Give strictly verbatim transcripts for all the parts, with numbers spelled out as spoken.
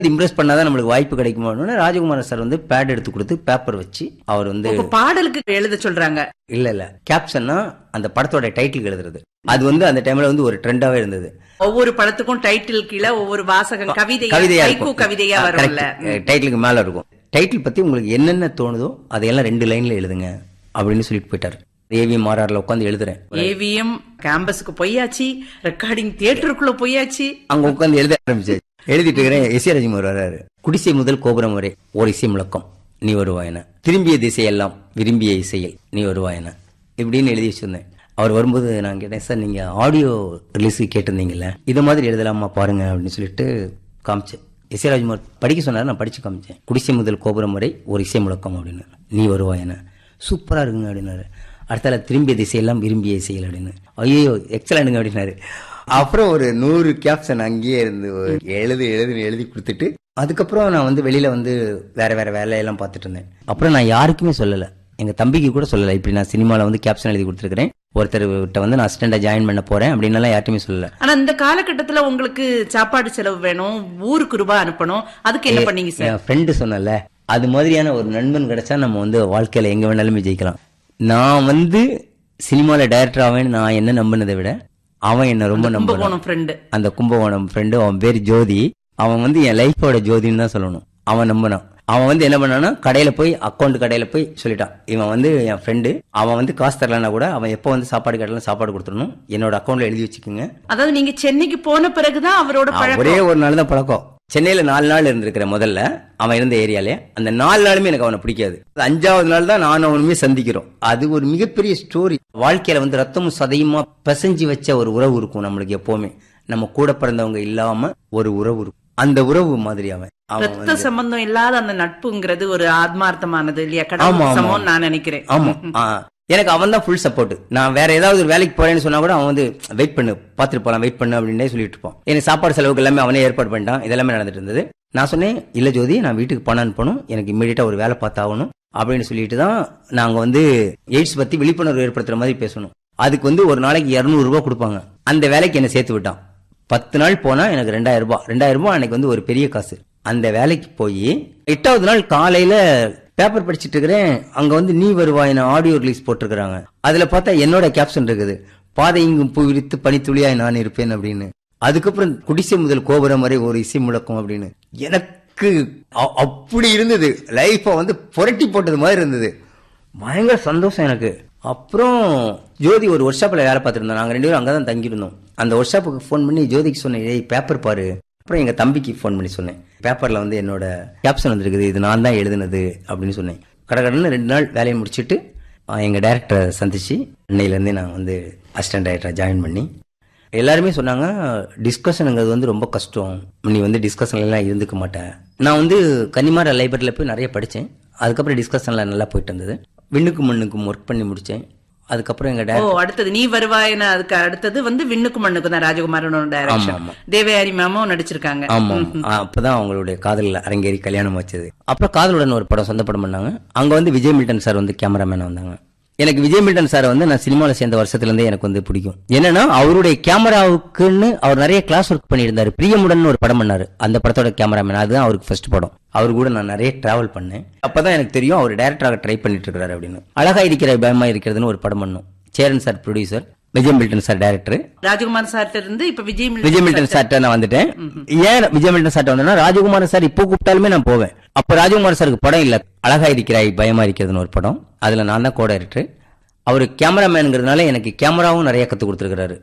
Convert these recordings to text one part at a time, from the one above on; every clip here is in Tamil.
இம்ப்ரெஸ் பண்ணாதான் நம்மளுக்கு வாய்ப்பு கிடைக்குமோன்னு ராஜகுமார் சார் வந்து பேட் எடுத்து கொடுத்து பேப்பர் வச்சு அவர் வந்து பாடலுக்கு எழுத சொல்றாங்க. இல்ல இல்ல கேப்ஷன்னா அந்த படத்தோட டைட்டில் எழுதுறது. அது வந்து அந்த டைம்ல வந்து ஒரு ட்ரெண்டாவே இருந்தது. ஒவ்வொரு படத்துக்கும் டைட்டில் கீழே ஒவ்வொரு வாசகம் கவிதை கவிதையா கவிதையா வரும்ல, டைட்டிலுக்கு மேல இருக்கும். டைட்டில் பத்தி உங்களுக்கு என்னென்ன தோணுதோ அதையெல்லாம் ரெண்டு லைன்ல எழுதுங்க அப்படின்னு சொல்லிட்டு போயிட்டாரு. ஏவிஎம் ஆர்ஆர்ல உட்காந்து எழுதுறேன். ஏவிஎம் கேம்பஸ்க்கு போயாச்சு, ரெக்கார்டிங் தியேட்டருக்குள்ள போயாச்சு, அங்க உட்காந்து எழுத ஆரம்பிச்சு எழுதிட்டு இருக்கிறேன். எஸ் ஏ ராஜ்குமார் வர்றாரு. குடிசை முதல் கோபுரம் வரை ஒரு இசை முழக்கம் நீ வருவாயன, திரும்பிய திசையெல்லாம் விரும்பிய இசையில் நீ வருவாயன இப்படின்னு எழுதி வச்சிருந்தேன். அவர் வரும்போது நான் கேட்டேன், சார் நீங்க ஆடியோ ரிலீஸ் கேட்டிருந்தீங்கல்ல, இதை மாதிரி எழுதலாமா பாருங்க அப்படின்னு சொல்லிட்டு காமிச்சேன். எஸ் ஏ ராஜ்குமார் படிக்க சொன்னாரு, நான் படிச்சு காமிச்சேன். குடிசை முதல் கோபுரம் வரை ஒரு இசை முழக்கம் அப்படின்னு, நீ வருவாயன சூப்பரா இருக்குங்க அப்படின்னாரு. அடுத்தால திரும்பிய திசையெல்லாம் விரும்பிய இசையில் அப்படின்னு, ஐயோ எக்ஸலண்ட்டுங்க அப்படின்னாரு. அப்புறம் ஒரு நூறு கேப்ஷன் அங்கேயே இருந்து எழுதி எழுதி எழுதி கொடுத்துட்டு அதுக்கப்புறம் நான் வந்து வெளியில வந்து வேற வேற வேலையெல்லாம் பார்த்துட்டு இருந்தேன். அப்புறம் நான் யாருக்குமே சொல்லல, எங்க தம்பிக்கு கூட சொல்லல, இப்படி நான் சினிமால வந்து கேப்ஷன் எழுதி கொடுத்துருக்கேன், ஒருத்தர் கிட்ட வந்து நான் அசிஸ்டண்டா ஜாயின் பண்ண போறேன் அப்படின்னு யாருக்குமே சொல்லல. ஆனா இந்த காலகட்டத்துல உங்களுக்கு சாப்பாடு செலவு வேணும், ஊருக்கு ரூபாய் அனுப்பணும், அதுக்கு என்ன பண்ணீங்க சார்? என் ஃப்ரெண்டு சொன்னல, அது மாதிரியான ஒரு நண்பன் கிடைச்சா நம்ம வந்து வாழ்க்கையில எங்க வேணாலுமே ஜெயிக்கலாம். நான் வந்து சினிமால டைரக்டர் ஆவேன்னு நான் என்ன நம்பினதை விட அவன் என்ன ரொம்ப நம்பினான். அந்த கும்பகோணம் ஃப்ரெண்டு, அவன் பேர் ஜோதி. அவன் வந்து என் லைஃபோட ஜோதின்னு தான் சொல்லணும். அவன் நம்பினான். அவன் வந்து என்ன பண்ணான்னா கடையில போய் அக்கௌண்ட் கடையில போய் சொல்லிட்டான், இவன் வந்து என் ஃப்ரெண்டு, அவன் வந்து காசு தரலன்னா கூட அவன் எப்போ வந்து சாப்பாடு கேட்டாலும் சாப்பாடு கொடுத்துடணும், என்னோட அக்கௌண்ட்ல எழுதி வச்சுக்கோங்க. அதாவது நீங்க சென்னைக்கு போன பிறகுதான் அவரோட ஒரே ஒரு நாள் தான் பழக்கம். சென்னையில நாலு நாள் இருந்திருக்கிற முதல்ல அவன் இருந்த ஏரியாலே, அந்த நாலு நாளுமே எனக்கு அவனை பிடிக்காது. அஞ்சாவது நாள் தான் நான் அவனுமே சந்திக்கிறோம். அது ஒரு மிகப்பெரிய ஸ்டோரி. வாழ்க்கையில வந்து ரத்தமும் சதையுமா பிசைஞ்சு வச்ச ஒரு உறவு இருக்கும் நம்மளுக்கு எப்பவுமே. நம்ம கூட பிறந்தவங்க இல்லாம ஒரு உறவு இருக்கும். அந்த உறவு மாதிரி அவன் ரத்த சம்பந்தம் இல்லாத அந்த நட்புங்கிறது ஒரு ஆத்மார்த்தமானது இல்லையா, கடவுள் சமம் நான் நினைக்கிறேன். ஆமா, எனக்கு அவன் தான் ஃபுல் சப்போர்ட். நான் வேற ஏதாவது ஒரு வேலைக்கு போறேன்னு சொன்னா கூட அவன் வந்து வெயிட் பண்ணு, பாத்துட்டு போலாம், வெயிட் பண்ணு அப்படின்னே சொல்லிட்டு இருப்பான். எனக்கு சாப்பாடு செலவுக்கு எல்லாமே அவனே ஏற்பாடு பண்ணிட்டான். இதெல்லாமே நடந்துட்டு இருந்தது. நான் சொன்னேன், இல்ல ஜோதி நான் வீட்டுக்கு பணம் போகணும், எனக்கு இமீடியட்டா ஒரு வேலை பார்த்தாகணும் அப்படின்னு சொல்லிட்டு தான் நாங்க வந்து எய்ட்ஸ் பத்தி விழிப்புணர்வு ஏற்படுத்துற மாதிரி பேசணும். அதுக்கு வந்து ஒரு நாளைக்கு இருநூறு ரூபாய் கொடுப்பாங்க. அந்த வேலைக்கு என்ன சேர்த்து விட்டான். பத்து நாள் போனா எனக்கு ரெண்டாயிரம் ரூபாய் ரெண்டாயிரம் ரூபாய் அன்னைக்கு வந்து ஒரு பெரிய காசு. அந்த வேலைக்கு போய் எட்டாவது நாள் காலையில பேப்பர் படிச்சுட்டு இருக்கிறேன். அங்க வந்து நீ வருவாயின ஆடியோ ரிலீஸ் போட்டிருக்கிறாங்க. அதுல பார்த்தா என்னோட கேப்ஷன் இருக்குது, பாதை இங்கும் பூ விரித்து பனித்துளியாய் நான் இருப்பேன் அப்படின்னு. அதுக்கப்புறம் குடிசை முதல் கோபுரம் வரை ஒரு இசை முழக்கம் அப்படின்னு. எனக்கு அப்படி இருந்தது, லைஃப வந்து புரட்டி போட்டது மாதிரி இருந்தது. பயங்கர சந்தோஷம் எனக்கு. அப்புறம் ஜோதி ஒரு ஒர்க் ஷாப்ல வேலை பார்த்துட்டு இருந்தோம். நாங்க ரெண்டு பேரும் அங்கதான் தங்கியிருந்தோம். அந்த ஒர்க் ஷாப்புக்கு போன் பண்ணி ஜோதிக்கு சொன்னேன், ஏய் பேப்பர் பாரு. அப்புறம் எங்க தம்பிக்கு போன் பண்ணி சொன்னேன், பேப்பர்ல வந்து என்னோட கேப்ஷன் வந்திருக்குது, இது நான் தான் எழுதுனது அப்படின்னு சொன்னேன். கடகடன்னு ரெண்டு நாள் வேலையை முடிச்சுட்டு எங்க டைரக்டரை சந்திச்சு இன்னையில இருந்தே நான் வந்து அசிஸ்டன்ட் டைரக்டரை ஜாயின் பண்ணி, எல்லாருமே சொன்னாங்க டிஸ்கஷனுங்கிறது வந்து ரொம்ப கஷ்டம், நீ வந்து டிஸ்கஷன்ல எல்லாம் இருந்துக்க மாட்டேன். நான் வந்து கன்னிமாரா லைப்ரரியில போய் நிறைய படிச்சேன். அதுக்கப்புறம் டிஸ்கஷன்ல நல்லா போயிட்டு இருந்தது. விண்ணுக்கும் மண்ணுக்கும் ஒர்க் பண்ணி முடிச்சேன். அதுக்கப்புறம் எங்க டைரக்டர் அடுத்தது நீ வருவாயின, அதுக்கு அடுத்தது வந்து விண்ணுக்கும் மண்ணுக்கும் தான் ராஜகுமாரனோட டைரக்ஷன். தேவயானி மேமும் நடிச்சிருக்காங்க. ஆமா, அப்பதான் அவங்களுடைய காதல் அரங்கேறி கல்யாணம் வச்சது. அப்புறம் காதலுடன் ஒரு படம் சொந்த படம் பண்ணாங்க. அங்க வந்து விஜய் மில்டன் சார் வந்து கேமராமேனா வந்தாங்க. எனக்கு விஜய் மில்டன் சார் வந்து நான் சினிமாவில் சேர்ந்த வருஷத்துல இருந்தே எனக்கு வந்து பிடிக்கும். என்னன்னா அவருடைய கேமராவுக்குன்னு அவர் நிறைய கிளாஸ் ஒர்க் பண்ணியிருந்தாரு. பிரியமுடன் ஒரு படம் பண்ணாரு, அந்த படத்தோட கேமராமேன். அதுதான் அவருக்கு ஃபர்ஸ்ட் படம். அவரு கூட நான் நிறைய டிராவல் பண்ணேன். அப்பதான் எனக்கு தெரியும் அவர் டைரக்டராக ட்ரை பண்ணிட்டு இருக்காரு அப்படின்னு. அழகா இருக்கிற பயமா இருக்கிறதுன்னு ஒரு படம் பண்ணோம். Cheran sir producer, Vijay Milton sir director. ராஜகுமார் சார் இருந்து இப்ப விஜய் விஜய் மில்டன் சார் நான் வந்துட்டேன். ஏன் விஜய் மில்டன் சார் வந்தேன்னா, ராஜகுமார் சார் இப்போ கூப்பிட்டாலுமே நான் போவேன். அப்ப ராஜகுமார் சாருக்கு படம் இல்ல, அழகா இருக்கிறாய் பயமா இருக்கிறதுன்னு ஒரு படம். அதுல நான் தான் கோ டைரக்டர். அவரு கேமராமேன்ங்கிறதுனால எனக்கு கேமராவும் நிறைய கத்து கொடுத்துருக்காரு.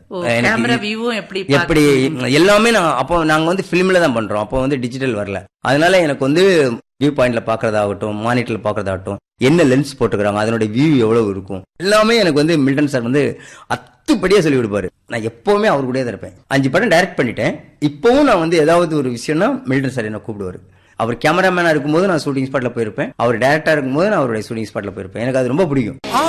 எப்படி எல்லாமே நான் அப்போ நாங்க வந்து பிலிம்ல தான் பண்றோம், அப்போ வந்து டிஜிட்டல் வரல. அதனால எனக்கு வந்து வியூ பாயிண்ட்ல பாக்குறதாகட்டும், மானிட்டர்ல பாக்குறதாகட்டும், என்ன லென்ஸ் போட்டுக்கிறாங்க, அதனுடைய வியூ எவ்வளவு இருக்கும், எல்லாமே எனக்கு வந்து மில்டன் சார் வந்து அத்துப்படியா சொல்லி கொடுப்பாரு. நான் எப்பவுமே அவர் கூட தான் இருப்பேன். அஞ்சு படம் டைரக்ட் பண்ணிட்டேன். இப்பவும் நான் வந்து ஏதாவது ஒரு விஷயம்னா மில்டன் சார் என்ன கூப்பிடுவாரு. அவர் கேமராமேனா இருக்கும்போது நான் ஷூட்டிங் ஸ்பாட்ல போயிருப்பேன், அவர் டைரக்டா இருக்கும்போது நான் அவருடைய ஷூட்டிங் ஸ்பாட்ல போயிருப்பேன். எனக்கு அது ரொம்ப பிடிக்கும்.